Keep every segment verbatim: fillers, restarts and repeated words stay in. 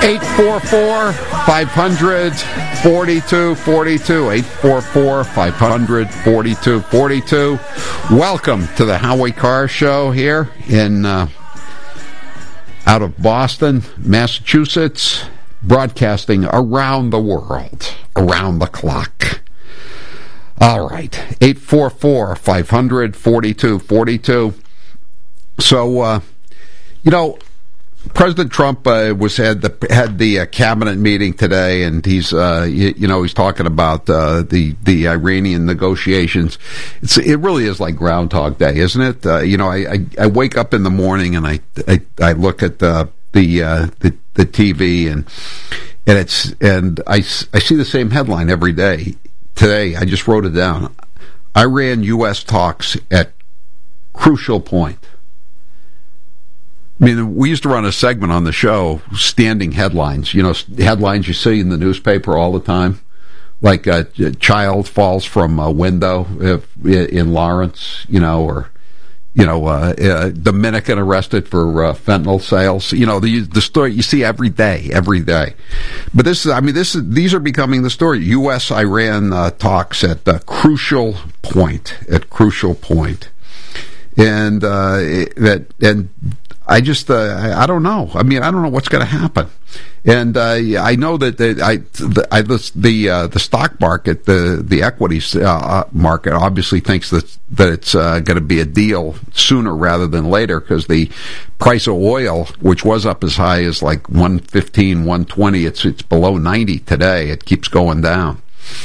eight four four, five hundred, forty-two forty-two. eight four four, five hundred, forty-two forty-two. Welcome to the Howie Carr Show here in uh, out of Boston, Massachusetts, broadcasting around the world, around the clock. All right, eight four four, five hundred, forty-two forty-two. So, uh, you know, President Trump uh, was had the had the uh, cabinet meeting today, and he's uh, you, you know he's talking about uh, the the Iranian negotiations. It's it really is like Groundhog Day, isn't it? Uh, you know, I, I, I wake up in the morning and I I, I look at the the, uh, the the T V and and it's and I, I see the same headline every day. Today, I just wrote it down: Iran U S talks at crucial point. I mean, we used to run a segment on the show, standing headlines, you know, headlines you see in the newspaper all the time, like a child falls from a window in Lawrence, you know, or, you know, uh, uh, Dominican arrested for uh, fentanyl sales. You know, the the story you see every day, every day. But this is, I mean, this is, these are becoming the story. U S Iran uh, talks at a crucial point, at crucial point. And, uh, that, and, I just, uh, I don't know. I mean, I don't know what's going to happen. And uh, I know that the, I, the, I, the, uh, the stock market, the, the equities uh, market obviously thinks that, that it's uh, going to be a deal sooner rather than later, because the price of oil, which was up as high as like one fifteen, one twenty, it's, it's below ninety today. It keeps going down.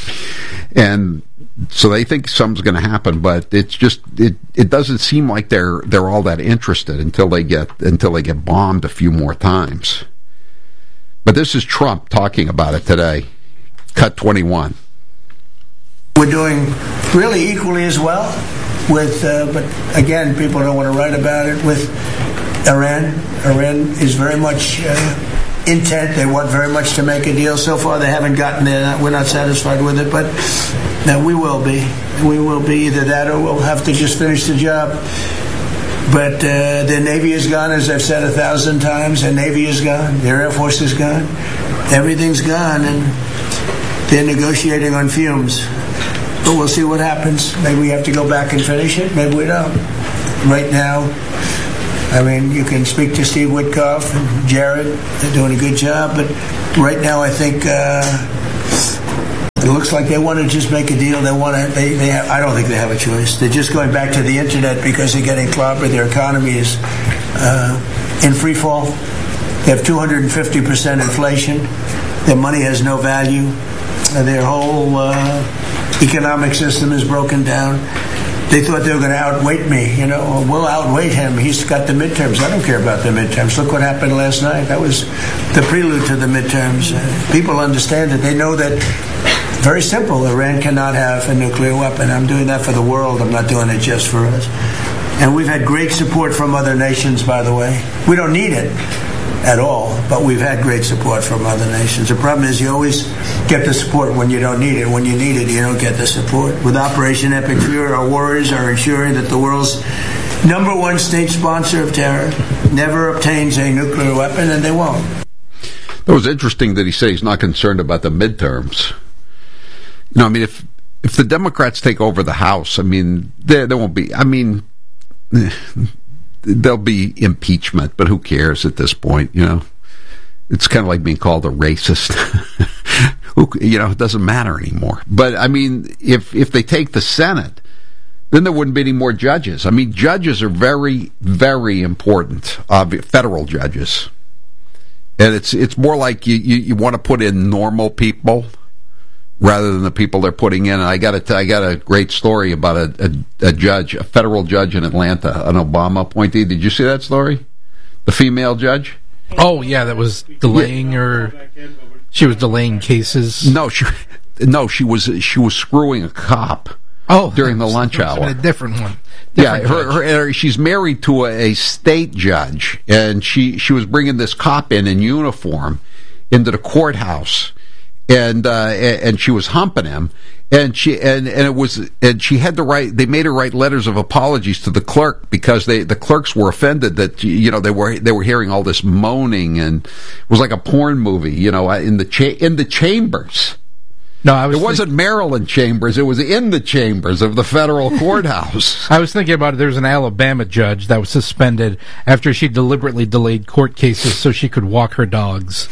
And so they think something's going to happen, but it's just it, it doesn't seem like they're they're all that interested until they get until they get bombed a few more times. But this is Trump talking about it today. Cut twenty-one. We're doing really equally as well with, uh, but again, people don't want to write about it with Iran. Iran is very much Uh, intent. They want very much to make a deal. So far, they haven't gotten there. We're not satisfied with it, but no, we will be. We will be either that or we'll have to just finish the job. But uh, their Navy is gone, as I've said a thousand times. Their Navy is gone. Their Air Force is gone. Everything's gone, and they're negotiating on fumes. But we'll see what happens. Maybe we have to go back and finish it. Maybe we don't. Right now, I mean, you can speak to Steve Witkoff and Jared. They're doing a good job. But right now, I think uh, it looks like they want to just make a deal. They want to. They, they have, I don't think they have a choice. They're just going back to the internet because they're getting clobbered. Their economy is uh, in free fall. They have two hundred fifty percent inflation. Their money has no value. Their whole uh, economic system is broken down. They thought they were going to outweight me, you know. We'll outweight him. He's got the midterms. I don't care about the midterms. Look what happened last night. That was the prelude to the midterms. Uh, people understand it. They know that, very simple, Iran cannot have a nuclear weapon. I'm doing that for the world. I'm not doing it just for us. And we've had great support from other nations, by the way. We don't need it at all, but we've had great support from other nations. The problem is you always get the support when you don't need it. When you need it, you don't get the support. With Operation Epic Fury, our warriors are ensuring that the world's number one state sponsor of terror never obtains a nuclear weapon, and they won't. It was interesting that he said he's not concerned about the midterms. You know, I mean, if if the Democrats take over the House, I mean, there there won't be. I mean. There'll be impeachment, but who cares at this point, you know? It's kind of like being called a racist. who, you know, it doesn't matter anymore. But, I mean, if if they take the Senate, then there wouldn't be any more judges. I mean, judges are very, very important, obvi- federal judges. And it's it's more like you, you, you want to put in normal people rather than the people they're putting in. And I got a, I got a great story about a, a, a judge, a federal judge in Atlanta, an Obama appointee. Did you see that story? The female judge? Oh, yeah, that was delaying her. She was delaying cases. No, she, no, she was she was screwing a cop. Oh, during the lunch hour. A different one. Different yeah, her, her, her, she's married to a, a state judge, and she she was bringing this cop in in uniform into the courthouse. and uh, and she was humping him, and she and, and it was and she had to write. They made her write letters of apologies to the clerk because they the clerks were offended that you know they were they were hearing all this moaning, and it was like a porn movie, you know, in the cha- in the chambers. No, I was. It wasn't Maryland chambers; it was in the chambers of the federal courthouse. I was thinking about it. There's an Alabama judge that was suspended after she deliberately delayed court cases so she could walk her dogs.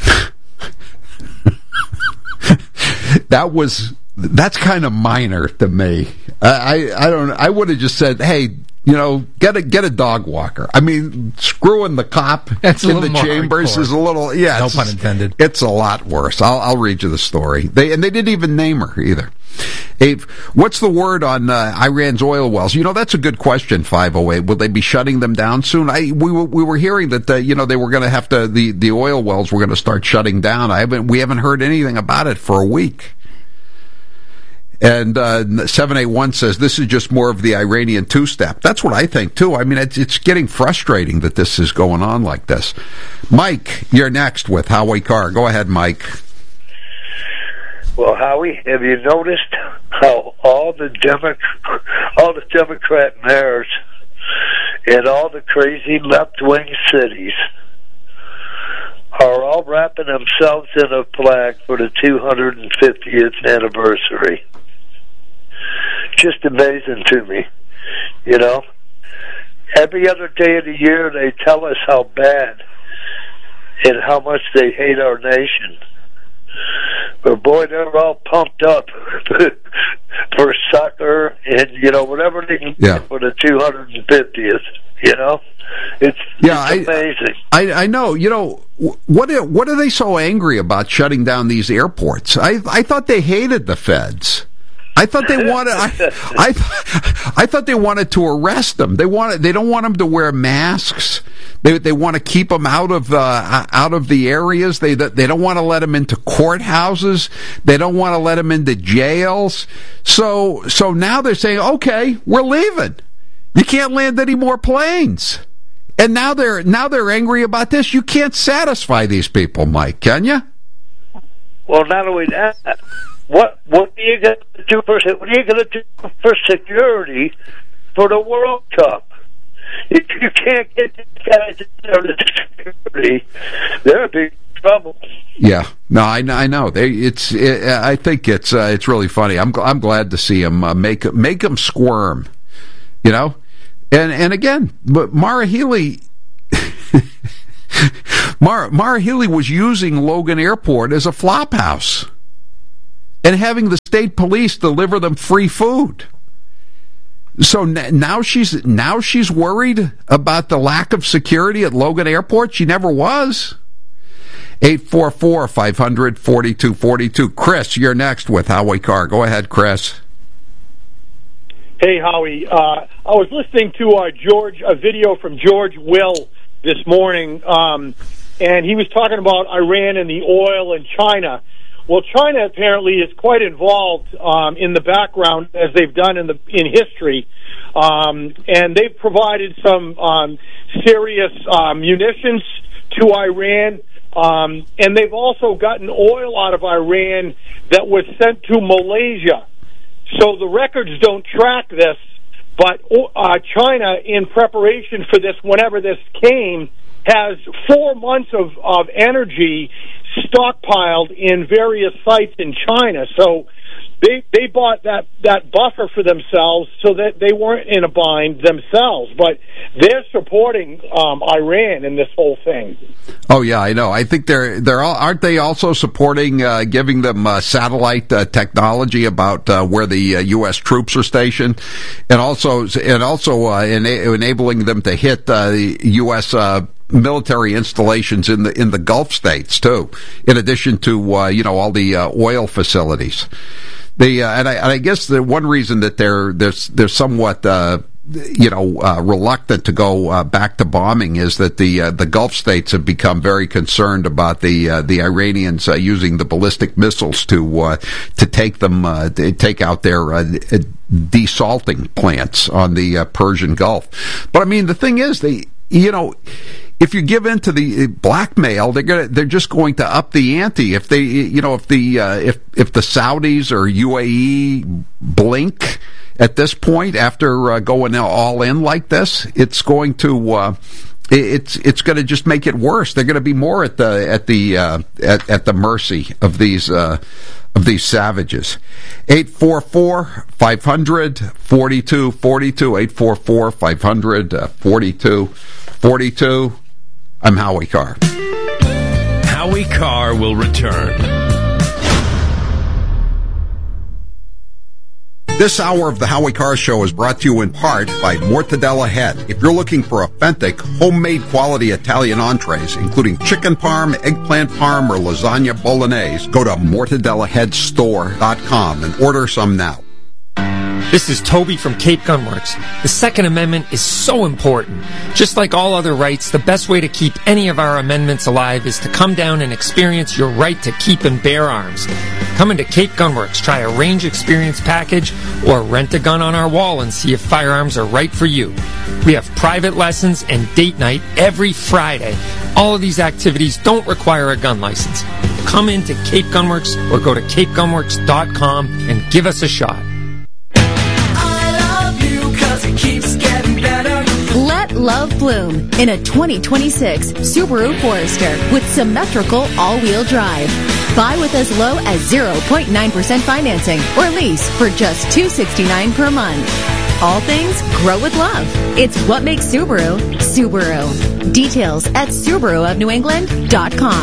That was that's kind of minor to me. I I, I don't. I would have just said, "Hey, you know, get a get a dog walker." I mean, screwing the cop That's a in little the more chambers hardcore. is a little yeah. No it's, pun intended. It's a lot worse. I'll I'll read you the story. They and they didn't even name her either. Hey, what's the word on uh, Iran's oil wells? You know, that's a good question. five oh eight. Will they be shutting them down soon? I we were, we were hearing that uh, you know they were going to have to the, the oil wells were going to start shutting down. I haven't we haven't heard anything about it for a week. And uh, seven eight one says this is just more of the Iranian two-step. That's what I think, too. I mean, it's, it's getting frustrating that this is going on like this. Mike, you're next with Howie Carr. Go ahead, Mike. Well, Howie, have you noticed how all the Demo- all the Democrat mayors in all the crazy left-wing cities are all wrapping themselves in a flag for the two hundred fiftieth anniversary? Just amazing to me, you know. Every other day of the year they tell us how bad and how much they hate our nation. But boy, they're all pumped up for soccer and, you know, whatever they can Yeah. get for the two hundred fiftieth, you know. It's, Yeah, it's amazing. I, I I know. You know what? Are, what are they so angry about shutting down these airports? I I thought they hated the feds. I thought they wanted. I, I I thought they wanted to arrest them. They wanted. They don't want them to wear masks. They they want to keep them out of uh, out of the areas. They they don't want to let them into courthouses. They don't want to let them into jails. So so now they're saying, okay, we're leaving. You can't land any more planes. And now they're now they're angry about this. You can't satisfy these people, Mike, can you? Well, not only that, what what are you going to do for what are you going to do for security for the World Cup? If you can't get these guys in there to security, they're in big trouble. Yeah, no, I, I know. They, it's. It, I think it's. Uh, it's really funny. I'm. I'm glad to see them uh, make make them squirm. You know, and and again, but Maura Healey. Maura, Maura Healey was using Logan Airport as a flop house and having the state police deliver them free food. So n- now she's now she's worried about the lack of security at Logan Airport. She never was. eight four four, five hundred, forty-two forty-two. Chris, you're next with Howie Carr. Go ahead, Chris. Hey, Howie. Uh, I was listening to uh, George a video from George Will this morning, um, and he was talking about Iran and the oil and China. Well, China apparently is quite involved um, in the background, as they've done in the in history, um, and they've provided some um, serious uh, munitions to Iran, um, and they've also gotten oil out of Iran that was sent to Malaysia. So the records don't track this, but uh, China, in preparation for this, whenever this came, has four months of, of energy stockpiled in various sites in China. So they they bought that, that buffer for themselves so that they weren't in a bind themselves. But they're supporting um, Iran in this whole thing. Oh yeah, I know. I think they're they're all, aren't they also supporting uh, giving them uh, satellite uh, technology about uh, where the uh, U S troops are stationed, and also and also uh, ena- enabling them to hit uh, the U S Uh, military installations in the in the Gulf states too, in addition to uh, you know all the uh, oil facilities. The uh, and, I, and I guess the one reason that they're they're they're somewhat uh, you know uh, reluctant to go uh, back to bombing is that the uh, the Gulf states have become very concerned about the uh, the Iranians uh, using the ballistic missiles to uh, to take them uh, to take out their uh, desalting plants on the uh, Persian Gulf. But I mean the thing is they you know. if you give in to the blackmail, they're gonna, they're just going to up the ante. If they, you know, if the uh, if if the Saudis or U A E blink at this point after uh, going all in like this, it's going to uh, it's it's going to just make it worse. They're going to be more at the at the uh, at at the mercy of these uh, of these savages. eight four four, five hundred, forty-two forty-two, eight four four, five hundred, forty-two forty-two. I'm Howie Carr. Howie Carr will return. This hour of the Howie Carr Show is brought to you in part by Mortadella Head. If you're looking for authentic, homemade quality Italian entrees, including chicken parm, eggplant parm, or lasagna bolognese, go to mortadella head store dot com and order some now. This is Toby from Cape Gunworks. The Second Amendment is so important. Just like all other rights, the best way to keep any of our amendments alive is to come down and experience your right to keep and bear arms. Come into Cape Gunworks, try a range experience package, or rent a gun on our wall and see if firearms are right for you. We have private lessons and date night every Friday. All of these activities don't require a gun license. Come into Cape Gunworks or go to cape gunworks dot com and give us a shot. Keeps getting better. Let love bloom in a twenty twenty-six Subaru Forester with symmetrical all-wheel drive. Buy with as low as zero point nine percent financing or lease for just two hundred sixty-nine dollars per month. All things grow with love. It's what makes Subaru, Subaru. Details at Subaru of New England dot com.